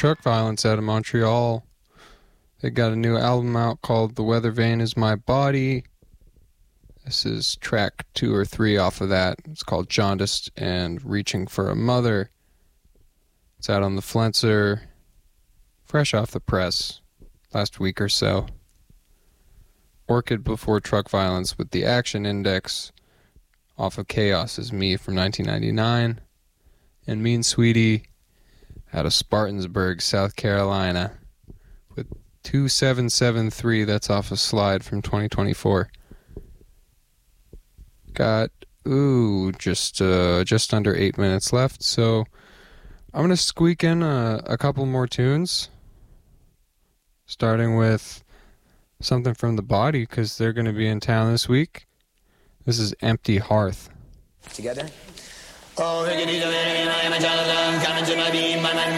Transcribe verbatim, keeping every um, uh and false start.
Truck Violence out of Montreal. They got a new album out called The Weather Vane Is My Body. This is track two or three off of that. It's called Jaundiced and Reaching for a Mother. It's out on the Flenser, fresh off the press, last week or so. Orchid before Truck Violence with the Action Index off of Chaos Is Me from nineteen ninety-nine. And Mean Sweetie out of Spartansburg, South Carolina with two seven seven three. That's off a Slide from twenty twenty-four. Got, ooh, just uh, just under eight minutes left, so I'm going to squeak in a, a couple more tunes, starting with something from The Body, because they're going to be in town this week. This is Empty Hearth. Together? Oh, coming to my beam, my